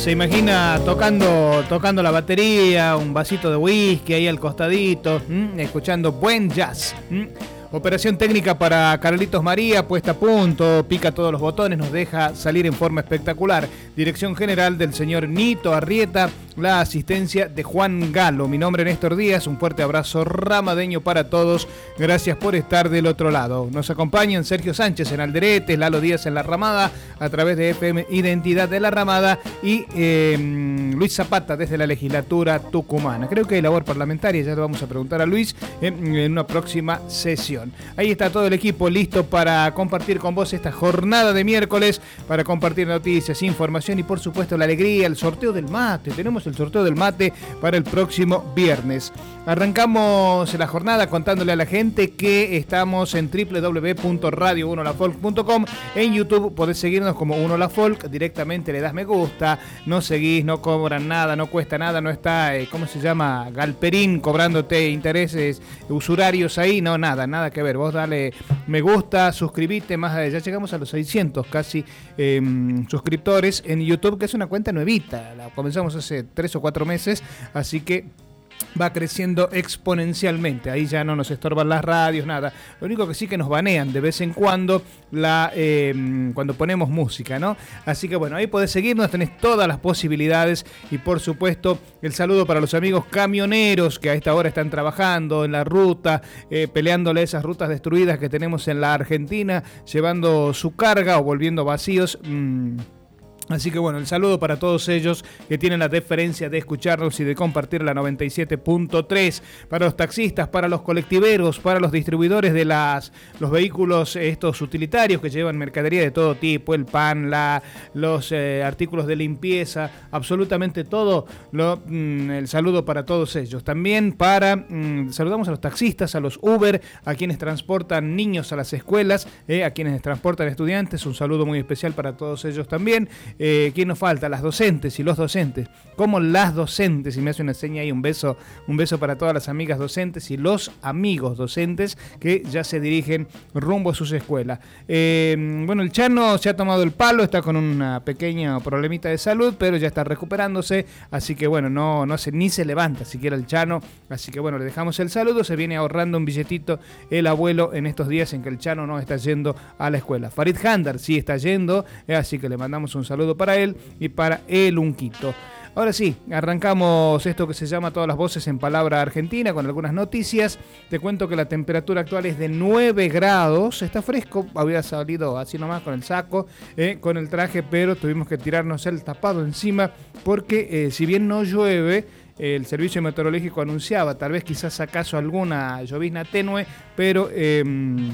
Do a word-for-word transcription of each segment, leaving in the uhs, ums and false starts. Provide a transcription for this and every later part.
Se imagina tocando, tocando la batería, un vasito de whisky ahí al costadito, ¿m? escuchando buen jazz. ¿m? Operación técnica para Carlitos María, puesta a punto, pica todos los botones, nos deja salir en forma espectacular. Dirección general del señor Nito Arrieta, la asistencia de Juan Galo. Mi nombre es Néstor Díaz, un fuerte abrazo ramadeño para todos. Gracias por estar del otro lado. Nos acompañan Sergio Sánchez en Alderete, Lalo Díaz en La Ramada, a través de F M Identidad de La Ramada, y eh, Luis Zapata desde la legislatura tucumana. Creo que hay labor parlamentaria, ya le vamos a preguntar a Luis en, en una próxima sesión. Ahí está todo el equipo listo para compartir con vos esta jornada de miércoles, para compartir noticias, información y por supuesto la alegría, el sorteo del mate. Tenemos el sorteo del mate para el próximo viernes. Arrancamos la jornada contándole a la gente que estamos en doble u doble u doble u punto radio uno la folk punto com. En YouTube podés seguirnos como Uno La Folk, directamente le das me gusta, no seguís, no cobran nada, no cuesta nada, no está, eh, ¿cómo se llama? Galperín cobrándote intereses usurarios ahí, no, nada, nada que ver. Vos dale me gusta, suscribite, más allá, ya llegamos a los seiscientos casi eh, suscriptores en YouTube, que es una cuenta nuevita, la comenzamos hace tres o cuatro meses, así que va creciendo exponencialmente. Ahí ya no nos estorban las radios, nada. Lo único que sí que nos banean de vez en cuando la eh, cuando ponemos música, ¿no? Así que bueno, ahí podés seguirnos, tenés todas las posibilidades y por supuesto el saludo para los amigos camioneros que a esta hora están trabajando en la ruta, eh, peleándole esas rutas destruidas que tenemos en la Argentina, llevando su carga o volviendo vacíos. Mmm, Así que bueno, el saludo para todos ellos que tienen la deferencia de escucharnos y de compartir la noventa y siete punto tres. Para los taxistas, para los colectiveros, para los distribuidores de las, los vehículos estos utilitarios que llevan mercadería de todo tipo, el pan, la, los eh, artículos de limpieza, absolutamente todo. Lo, mm, el saludo para todos ellos. También para, mm, saludamos a los taxistas, a los Uber, a quienes transportan niños a las escuelas, eh, a quienes transportan estudiantes. Un saludo muy especial para todos ellos también. Eh, ¿Quién nos falta? Las docentes y los docentes. Como las docentes, y me hace una seña ahí, un beso, un beso para todas las amigas docentes y los amigos docentes que ya se dirigen rumbo a sus escuelas. Eh, bueno, el Chano se ha tomado el palo, está con una pequeña problemita de salud, pero ya está recuperándose, así que bueno, no, no se, ni se levanta siquiera el Chano, así que bueno, le dejamos el saludo, se viene ahorrando un billetito el abuelo en estos días en que el Chano no está yendo a la escuela. Farid Handar sí está yendo, eh, así que le mandamos un saludo para él y para el Unquito. Ahora sí, arrancamos esto que se llama Todas las Voces en Palabra Argentina con algunas noticias. Te cuento que la temperatura actual es de nueve grados, está fresco, había salido así nomás con el saco, eh, con el traje, pero tuvimos que tirarnos el tapado encima porque eh, si bien no llueve, el servicio meteorológico anunciaba tal vez quizás acaso alguna llovizna tenue, pero Eh,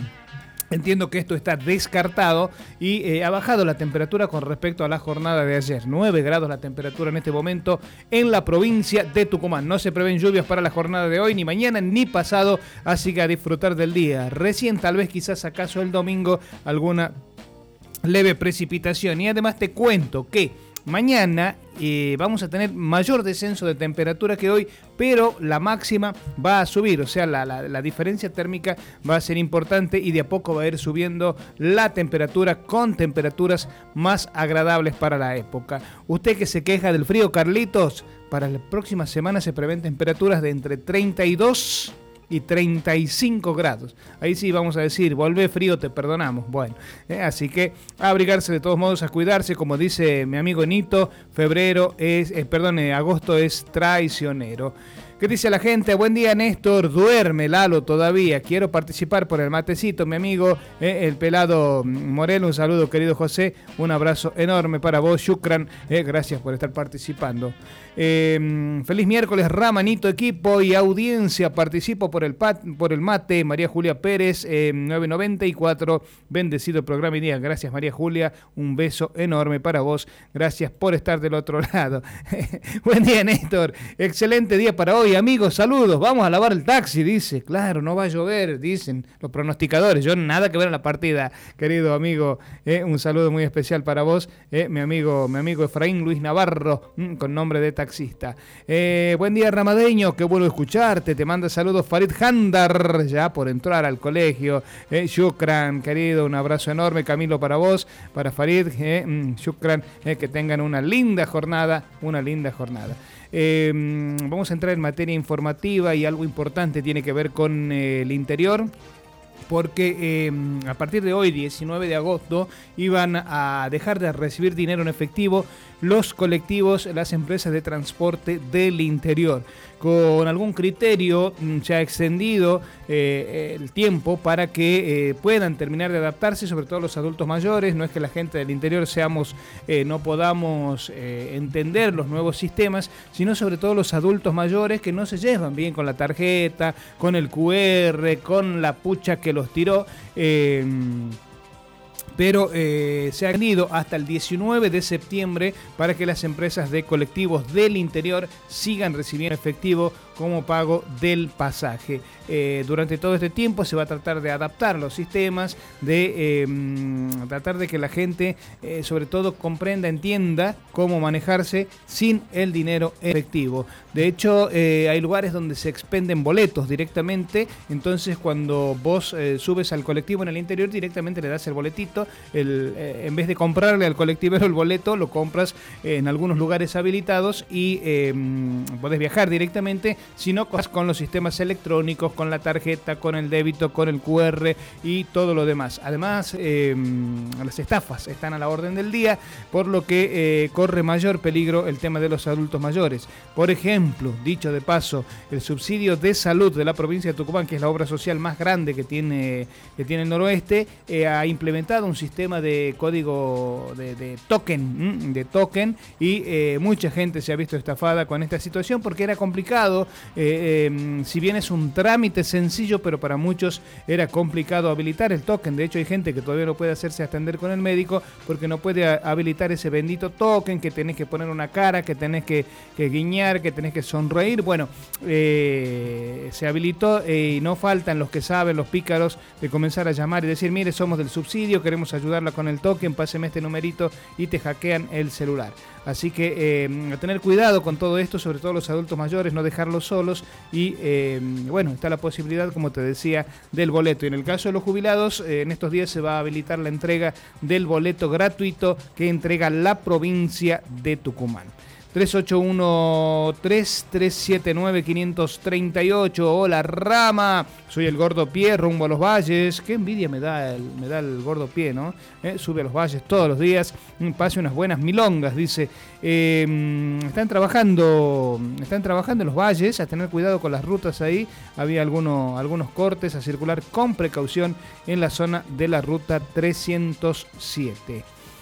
entiendo que esto está descartado y eh, ha bajado la temperatura con respecto a la jornada de ayer. nueve grados la temperatura en este momento en la provincia de Tucumán. No se prevén lluvias para la jornada de hoy, ni mañana ni pasado, así que a disfrutar del día. Recién tal vez quizás acaso el domingo alguna leve precipitación. Y además te cuento que mañana eh, vamos a tener mayor descenso de temperatura que hoy, pero la máxima va a subir, o sea, la, la, la diferencia térmica va a ser importante y de a poco va a ir subiendo la temperatura con temperaturas más agradables para la época. Usted que se queja del frío, Carlitos, para la próxima semana se prevén temperaturas de entre treinta y dos y treinta y cinco grados. Ahí sí vamos a decir, volvé frío, te perdonamos. Bueno, eh, así que a abrigarse de todos modos, a cuidarse, como dice mi amigo Nito, febrero es, eh, perdón, eh, agosto es traicionero. ¿Qué dice la gente? Buen día, Néstor. Duerme Lalo todavía. Quiero participar por el matecito, mi amigo, eh, el pelado Morel. Un saludo, querido José. Un abrazo enorme para vos, Shukran. Eh, gracias por estar participando. Eh, feliz miércoles, Ramanito, equipo y audiencia. Participo por el, pat, por el mate. María Julia Pérez, eh, nueve noventa y cuatro. Bendecido programa y día. Gracias, María Julia. Un beso enorme para vos. Gracias por estar del otro lado. Buen día, Néstor. Excelente día para hoy. hoy, amigos, saludos, vamos a lavar el taxi, dice. Claro, no va a llover, dicen los pronosticadores. Yo nada que ver en la partida, querido amigo. Eh, un saludo muy especial para vos, eh, mi amigo mi amigo Efraín Luis Navarro, mmm, con nombre de taxista. Eh, buen día, Ramadeño, qué bueno escucharte. Te manda saludos Farid Handar, ya por entrar al colegio. Eh, shukran, querido, un abrazo enorme, Camilo, para vos, para Farid. Eh, mmm, shukran, eh, que tengan una linda jornada, una linda jornada. Eh, vamos a entrar en materia informativa y algo importante tiene que ver con eh, el interior. Porque eh, a partir de hoy, diecinueve de agosto, iban a dejar de recibir dinero en efectivo los colectivos, las empresas de transporte del interior. Con algún criterio se ha extendido eh, el tiempo para que eh, puedan terminar de adaptarse, sobre todo los adultos mayores. No es que la gente del interior seamos, eh, no podamos eh, entender los nuevos sistemas, sino sobre todo los adultos mayores que no se llevan bien con la tarjeta, con el cu erre, con la pucha que los tiró. Eh, pero eh, se ha extendido hasta el diecinueve de septiembre para que las empresas de colectivos del interior sigan recibiendo efectivo como pago del pasaje. Eh, durante todo este tiempo se va a tratar de adaptar los sistemas, de eh, tratar de que la gente, eh, sobre todo, comprenda, entienda cómo manejarse sin el dinero efectivo. De hecho, eh, hay lugares donde se expenden boletos directamente, entonces cuando vos eh, subes al colectivo en el interior, directamente le das el boletito, el, eh, en vez de comprarle al colectivero el boleto, lo compras eh, en algunos lugares habilitados y eh, podés viajar directamente, sino con los sistemas electrónicos, con la tarjeta, con el débito, con el cu erre y todo lo demás. Además, eh, las estafas están a la orden del día, por lo que eh, corre mayor peligro el tema de los adultos mayores. Por ejemplo, dicho de paso, el subsidio de salud de la provincia de Tucumán, que es la obra social más grande que tiene, que tiene el noroeste, eh, ha implementado un sistema de código de, de token, de token y eh, mucha gente se ha visto estafada con esta situación porque era complicado. Eh, eh, si bien es un trámite sencillo, pero para muchos era complicado habilitar el token. De hecho, hay gente que todavía no puede hacerse atender con el médico porque no puede habilitar ese bendito token, que tenés que poner una cara, que tenés que, que guiñar, que tenés que sonreír. Bueno, eh, se habilitó eh, y no faltan los que saben, los pícaros, de comenzar a llamar y decir: mire, somos del subsidio, queremos ayudarla con el token, páseme este numerito, y te hackean el celular. Así que eh, a tener cuidado con todo esto, sobre todo los adultos mayores, no dejarlos solos y eh, bueno, está la posibilidad, como te decía, del boleto. Y en el caso de los jubilados, eh, en estos días se va a habilitar la entrega del boleto gratuito que entrega la provincia de Tucumán. tres ocho uno tres, tres siete nueve, cinco tres ocho. Hola, Rama, soy el Gordo Pie, rumbo a los valles. Qué envidia me da el, me da el Gordo Pie, ¿no? Eh, sube a los valles todos los días, pase unas buenas milongas, dice. Eh, están trabajando, están trabajando en los valles, a tener cuidado con las rutas ahí. Había algunos, algunos cortes, a circular con precaución en la zona de la ruta trescientos siete.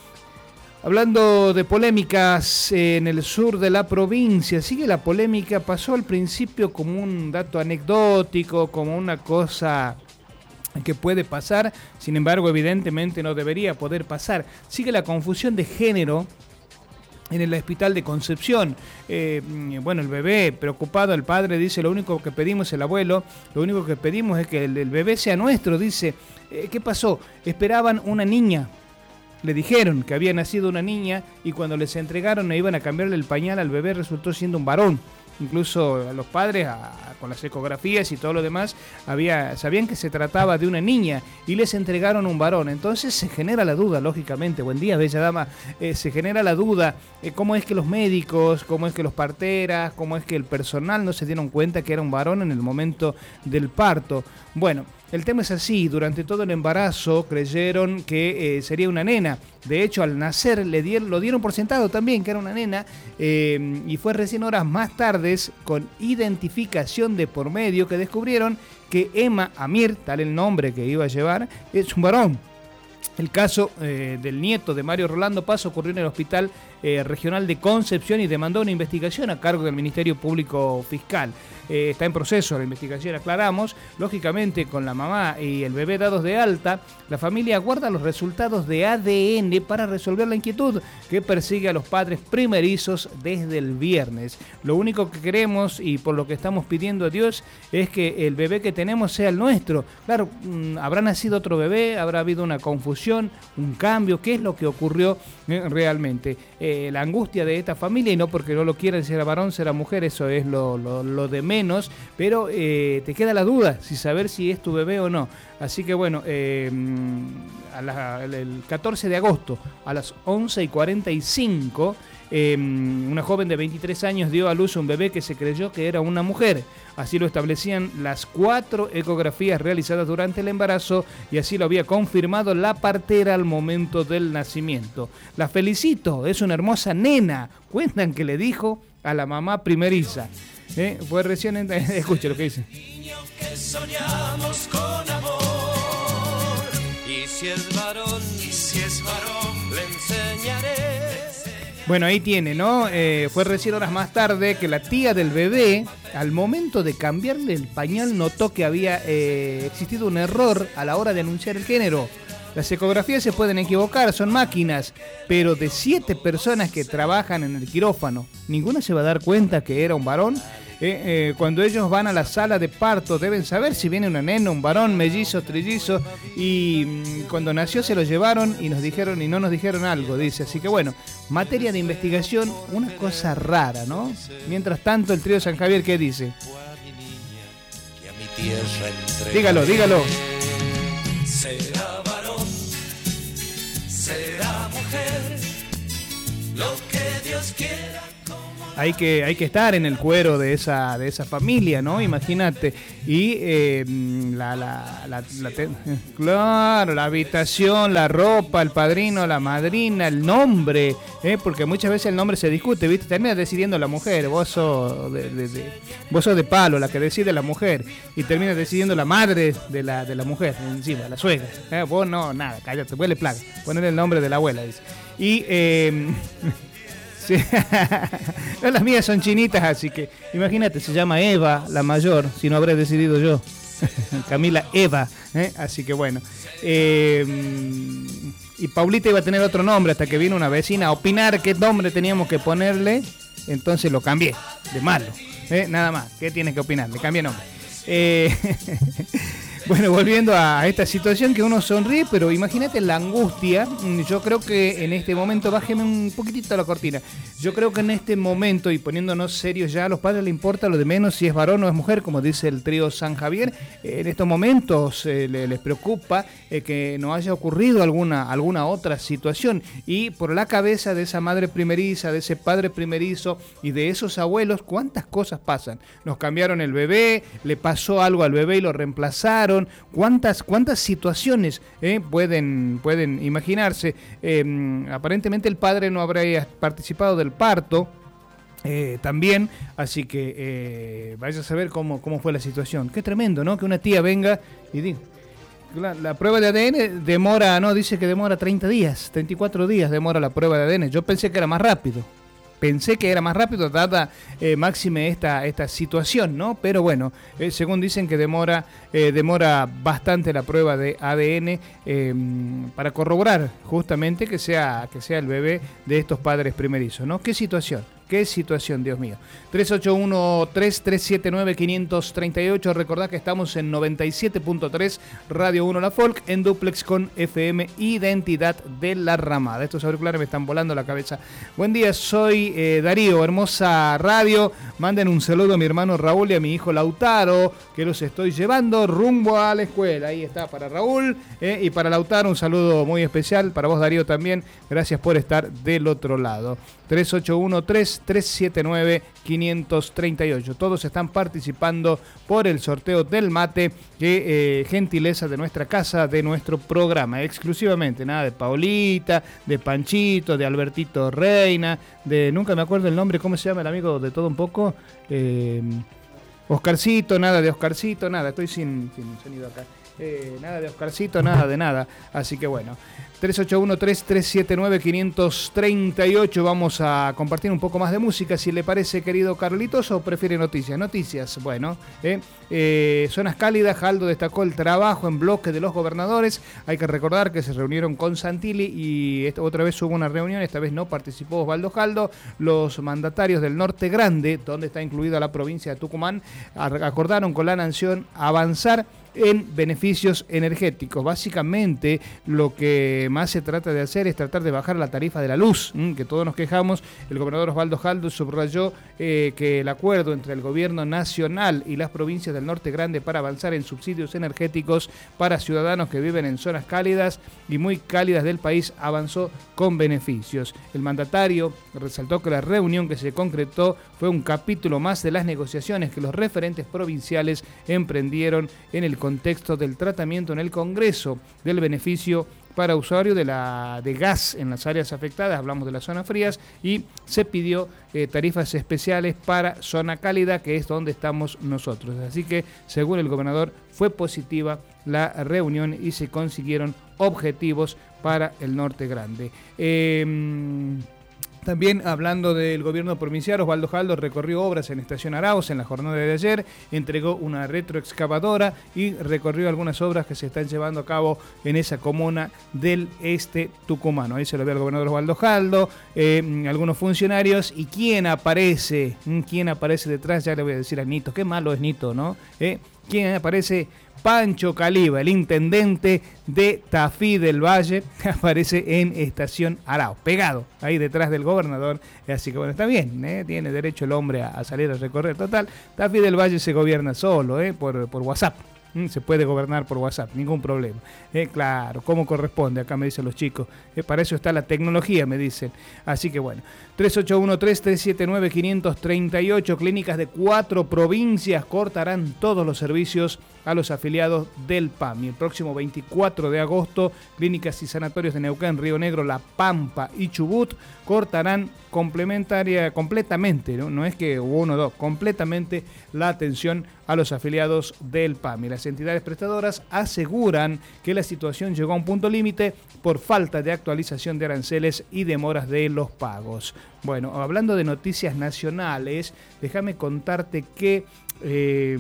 Hablando de polémicas en el sur de la provincia, sigue la polémica. Pasó al principio como un dato anecdótico, como una cosa que puede pasar, sin embargo, evidentemente no debería poder pasar. Sigue la confusión de género en el hospital de Concepción. Eh, bueno, el bebé preocupado, el padre dice: lo único que pedimos, el abuelo, lo único que pedimos es que el, el bebé sea nuestro. Dice, eh, ¿qué pasó? Esperaban una niña. Le dijeron que había nacido una niña y cuando les entregaron e iban a cambiarle el pañal al bebé, resultó siendo un varón. Incluso a los padres, a, a, con las ecografías y todo lo demás, había, sabían que se trataba de una niña y les entregaron un varón. Entonces se genera la duda, lógicamente. Buen día, bella dama. Eh, se genera la duda, eh, cómo es que los médicos, cómo es que los parteras, cómo es que el personal no se dieron cuenta que era un varón en el momento del parto. Bueno, el tema es así: durante todo el embarazo creyeron que eh, sería una nena. De hecho, al nacer le dieron, lo dieron por sentado también que era una nena, eh, y fue recién horas más tardes, con identificación de por medio, que descubrieron que Emma Amir, tal el nombre que iba a llevar, es un varón. El caso eh, del nieto de Mario Rolando Paz ocurrió en el hospital eh, Regional de Concepción y demandó una investigación a cargo del Ministerio Público Fiscal. Eh, está en proceso la investigación, aclaramos. Lógicamente, con la mamá y el bebé dados de alta, la familia aguarda los resultados de A D N para resolver la inquietud que persigue a los padres primerizos desde el viernes. Lo único que queremos y por lo que estamos pidiendo a Dios es que el bebé que tenemos sea el nuestro. Claro, mmm, habrá nacido otro bebé, habrá habido una confusión, un cambio. ¿Qué es lo que ocurrió eh, realmente? Eh, la angustia de esta familia, y no porque no lo quieran, si era varón, será mujer, eso es lo, lo, lo de menos, pero eh, te queda la duda si saber si es tu bebé o no. Así que bueno, eh, a la, el catorce de agosto a las once y cuarenta y cinco, eh, una joven de veintitrés años dio a luz a un bebé que se creyó que era una mujer. Así lo establecían las cuatro ecografías realizadas durante el embarazo y así lo había confirmado la partera al momento del nacimiento. La felicito, es una hermosa nena, cuentan que le dijo a la mamá primeriza. Eh, fue recién, en... escuche lo que dice. Niño que soñamos con amor, y si es varón, y si es varón, le enseñaré. Bueno, ahí tiene, ¿no? Eh, fue recién horas más tarde que la tía del bebé, al momento de cambiarle el pañal, notó que había eh, existido un error a la hora de anunciar el género. Las ecografías se pueden equivocar, son máquinas, pero de siete personas que trabajan en el quirófano, ninguna se va a dar cuenta que era un varón. Eh, eh, cuando ellos van a la sala de parto deben saber si viene una nena, un varón, mellizo, trillizo, y mmm, cuando nació se lo llevaron y nos dijeron y no nos dijeron algo, dice. Así que bueno, materia de investigación, una cosa rara, ¿no? Mientras tanto, el trío San Javier, ¿qué dice? Dígalo, dígalo. Será varón, será mujer, lo que Dios quiera. Hay que, hay que estar en el cuero de esa, de esa familia, ¿no? Imagínate. Y eh, la, la, la, la te, claro, la habitación, la ropa, el padrino, la madrina, el nombre, ¿eh? Porque muchas veces el nombre se discute, ¿viste? Termina decidiendo la mujer, vos sos de, de, de, vos sos de palo, la que decide la mujer, y termina decidiendo la madre de la, de la mujer, encima, la suegra. ¿Eh? Vos no, nada, cállate, huele plaga, poner el nombre de la abuela, dice. Y... Eh, sí. No, las mías son chinitas, así que imagínate, se llama Eva, la mayor, si no habré decidido yo. Camila Eva, ¿eh? Así que bueno. Eh, y Paulita iba a tener otro nombre hasta que vino una vecina a opinar qué nombre teníamos que ponerle, entonces lo cambié, de malo. ¿Eh? Nada más, ¿qué tienes que opinar? Le cambié nombre. Eh, bueno, volviendo a esta situación que uno sonríe, pero imagínate la angustia. Yo creo que en este momento, bájeme un poquitito la cortina. Yo creo que en este momento, y poniéndonos serios ya, a los padres les importa lo de menos si es varón o es mujer, como dice el trío San Javier. En estos momentos eh, les preocupa eh, que no haya ocurrido alguna, alguna otra situación. Y por la cabeza de esa madre primeriza, de ese padre primerizo y de esos abuelos, ¿cuántas cosas pasan? Nos cambiaron el bebé, le pasó algo al bebé y lo reemplazaron. ¿Cuántas, cuántas situaciones eh, pueden, pueden imaginarse? Eh, aparentemente el padre no habría participado del parto eh, también, así que eh, vaya a saber cómo, cómo fue la situación. Qué tremendo, ¿no? Que una tía venga y diga... La, la prueba de A D N demora, no, dice que demora treinta días, treinta y cuatro días demora la prueba de A D N. Yo pensé que era más rápido. Pensé que era más rápido, dada eh, máxime esta, esta situación, ¿no? Pero bueno, eh, según dicen que demora, eh, demora bastante la prueba de A D N eh, para corroborar justamente que sea, que sea el bebé de estos padres primerizos, ¿no? ¿Qué situación? ¿Qué situación, Dios mío? tres ocho uno, tres tres siete nueve, cinco tres ocho. Recordad que estamos en noventa y siete punto tres Radio uno La Folk, en duplex con F M Identidad de la Ramada. Estos auriculares me están volando la cabeza. Buen día, soy eh, Darío, hermosa radio. Manden un saludo a mi hermano Raúl y a mi hijo Lautaro, que los estoy llevando rumbo a la escuela. Ahí está, para Raúl eh, y para Lautaro un saludo muy especial. Para vos, Darío, también. Gracias por estar del otro lado. tres ocho uno, tres tres siete nueve, cinco tres ocho. Todos están participando por el sorteo del mate, que eh, gentileza de nuestra casa, de nuestro programa, exclusivamente. Nada de Paulita, de Panchito, de Albertito Reina, de nunca me acuerdo el nombre, ¿cómo se llama el amigo de todo un poco? Eh, Oscarcito, nada de Oscarcito, nada, estoy sin, sin sonido acá. Eh, nada de Oscarcito, nada de nada. Así que bueno, tres ocho uno, tres tres siete nueve, cinco tres ocho. Vamos a compartir un poco más de música, si le parece, querido Carlitos, o prefiere noticias. Noticias, bueno. Eh, eh, zonas cálidas, Jaldo destacó el trabajo en bloque de los gobernadores. Hay que recordar que se reunieron con Santilli y esta, otra vez hubo una reunión, esta vez no participó Osvaldo Jaldo. Los mandatarios del Norte Grande, donde está incluida la provincia de Tucumán, acordaron con la Nación avanzar en beneficios energéticos. Básicamente lo que más se trata de hacer es tratar de bajar la tarifa de la luz, que todos nos quejamos. El gobernador Osvaldo Jaldo subrayó eh, que el acuerdo entre el gobierno nacional y las provincias del Norte Grande para avanzar en subsidios energéticos para ciudadanos que viven en zonas cálidas y muy cálidas del país avanzó con beneficios. El mandatario resaltó que la reunión que se concretó fue un capítulo más de las negociaciones que los referentes provinciales emprendieron en el contexto del tratamiento en el Congreso del beneficio para usuario de, la, de gas en las áreas afectadas, hablamos de las zonas frías, y se pidió eh, tarifas especiales para zona cálida, que es donde estamos nosotros. Así que, según el gobernador, fue positiva la reunión y se consiguieron objetivos para el Norte Grande. Eh, También hablando del gobierno provincial, Osvaldo Jaldo recorrió obras en Estación Arauz en la jornada de ayer, entregó una retroexcavadora y recorrió algunas obras que se están llevando a cabo en esa comuna del este tucumano. Ahí se lo ve al gobernador Osvaldo Jaldo, eh, algunos funcionarios, y quién aparece, quién aparece detrás, ya le voy a decir a Nito, qué malo es Nito, ¿no? ¿Eh? ¿Quién aparece? Pancho Caliba, el intendente de Tafí del Valle, aparece en Estación Arauz, pegado ahí detrás del gobernador. Así que bueno, está bien, ¿eh? Tiene derecho el hombre a, a salir a recorrer. Total, Tafí del Valle se gobierna solo, ¿eh? por, por WhatsApp. Se puede gobernar por WhatsApp, ningún problema. Eh, claro, como corresponde, acá me dicen los chicos. Eh, para eso está la tecnología, me dicen. Así que bueno, tres ocho uno, tres tres siete nueve, cinco tres ocho. Clínicas de cuatro provincias cortarán todos los servicios a los afiliados del P A M I. El próximo veinticuatro de agosto, clínicas y sanatorios de Neuquén, Río Negro, La Pampa y Chubut cortarán complementaria, completamente, ¿no? No es que uno o dos, completamente la atención a los afiliados del P A M I. Las entidades prestadoras aseguran que la situación llegó a un punto límite por falta de actualización de aranceles y demoras de los pagos. Bueno, hablando de noticias nacionales, déjame contarte que Eh,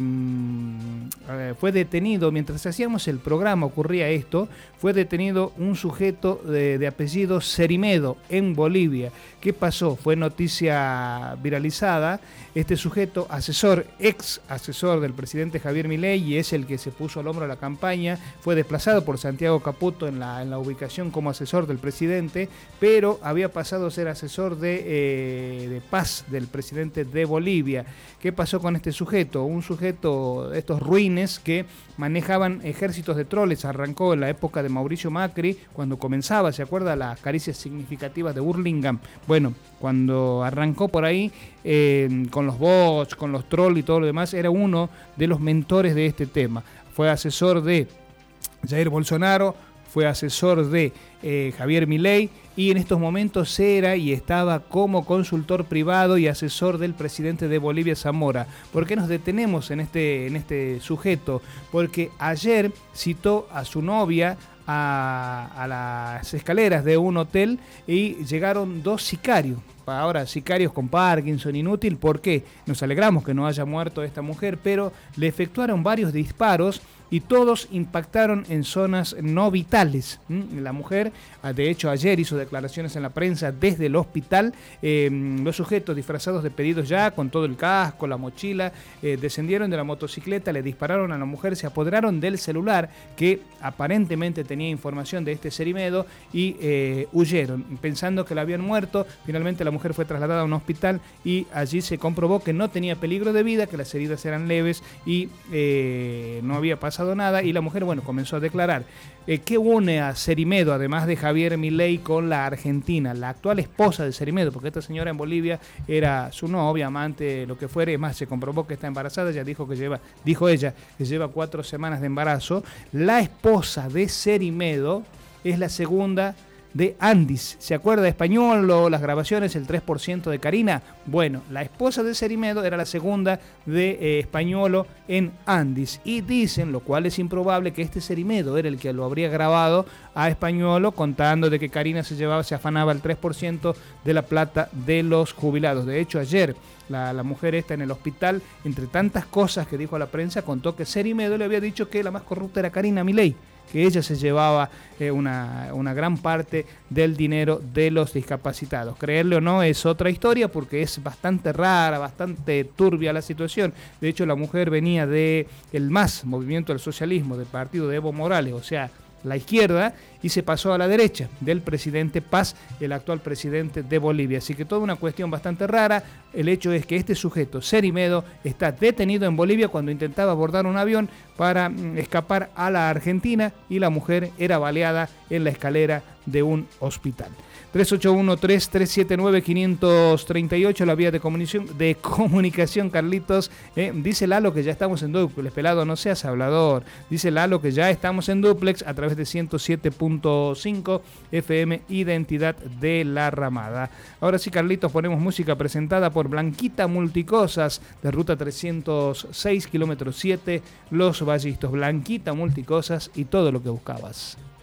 fue detenido, mientras hacíamos el programa ocurría esto, fue detenido un sujeto de, de apellido Cerimedo en Bolivia. ¿Qué pasó? Fue noticia viralizada. Este sujeto, asesor, ex asesor del presidente Javier Milei, y es el que se puso al hombro a la campaña, fue desplazado por Santiago Caputo en la, en la ubicación como asesor del presidente, pero había pasado a ser asesor de, eh, de paz del presidente de Bolivia. ¿Qué pasó con este sujeto? Un sujeto, estos ruines que manejaban ejércitos de troles. Arrancó en la época de Mauricio Macri, cuando comenzaba, ¿se acuerda? Las caricias significativas de Burlingame. Bueno, cuando arrancó por ahí, eh, con los bots, con los trolls y todo lo demás, era uno de los mentores de este tema. Fue asesor de Jair Bolsonaro, fue asesor de eh, Javier Milei, y en estos momentos era y estaba como consultor privado y asesor del presidente de Bolivia, Zamora. ¿Por qué nos detenemos en este, en este sujeto? Porque ayer citó a su novia a, a las escaleras de un hotel y llegaron dos sicarios. Ahora, sicarios con Parkinson, inútil. ¿Por qué? Nos alegramos que no haya muerto esta mujer, pero le efectuaron varios disparos y todos impactaron en zonas no vitales. ¿Mm? La mujer, de hecho, ayer hizo declaraciones en la prensa desde el hospital. Eh, los sujetos disfrazados de pedidos ya, con todo el casco, la mochila, eh, descendieron de la motocicleta, le dispararon a la mujer, se apoderaron del celular que aparentemente tenía información de este Cerimedo y eh, huyeron, pensando que la habían muerto. Finalmente la mujer fue trasladada a un hospital y allí se comprobó que no tenía peligro de vida, que las heridas eran leves y eh, no había pasado nada. Y la mujer, bueno, comenzó a declarar. Eh, ¿Qué une a Cerimedo, además de Javier Milei, con la Argentina? La actual esposa de Cerimedo, porque esta señora en Bolivia era su novia, amante, lo que fuere. Es más, se comprobó que está embarazada. Ella dijo que lleva, dijo ella, que lleva cuatro semanas de embarazo. La esposa de Cerimedo es la segunda de Andis. ¿Se acuerda de Españolo, las grabaciones, el tres por ciento de Karina? Bueno, la esposa de Cerimedo era la segunda de eh, Españolo en Andis. Y dicen, lo cual es improbable, que este Cerimedo era el que lo habría grabado a Españolo, contando de que Karina se llevaba, se afanaba el tres por ciento de la plata de los jubilados. De hecho, ayer la, la mujer esta en el hospital, entre tantas cosas que dijo a la prensa, contó que Cerimedo le había dicho que la más corrupta era Karina Milei, que ella se llevaba eh, una, una gran parte del dinero de los discapacitados. Creerle o no es otra historia, porque es bastante rara, bastante turbia la situación. De hecho, la mujer venía de el MAS, Movimiento del Socialismo, del partido de Evo Morales, o sea, la izquierda, y se pasó a la derecha del presidente Paz, el actual presidente de Bolivia. Así que toda una cuestión bastante rara. El hecho es que este sujeto, Cerimedo, está detenido en Bolivia cuando intentaba abordar un avión para mm, escapar a la Argentina, y la mujer era baleada en la escalera de un hospital. tres ocho uno, tres tres siete nueve, cinco tres ocho, la vía de comunicación, de comunicación Carlitos. Eh, dice Lalo que ya estamos en duplex, pelado, no seas hablador. Dice Lalo que ya estamos en duplex a través de ciento siete punto cinco F M, Identidad de la Ramada. Ahora sí, Carlitos, ponemos música presentada por Blanquita Multicosas, de ruta trescientos seis, kilómetro siete, Los Vallistos. Blanquita Multicosas y todo lo que buscabas.